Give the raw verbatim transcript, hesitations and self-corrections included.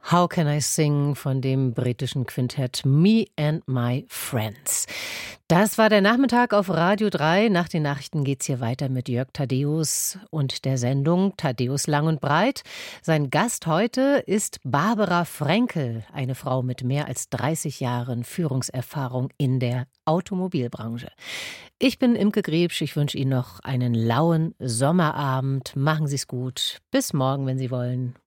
How Can I Sing von dem britischen Quintett Me and My Friends. Das war der Nachmittag auf Radio drei. Nach den Nachrichten geht's hier weiter mit Jörg Thaddeus und der Sendung Thaddeus Lang und Breit. Sein Gast heute ist Barbara Frenkel, eine Frau mit mehr als dreißig Jahren Führungserfahrung in der Automobilbranche. Ich bin Imke Griebsch. Ich wünsche Ihnen noch einen lauen Sommerabend. Machen Sie's gut. Bis morgen, wenn Sie wollen.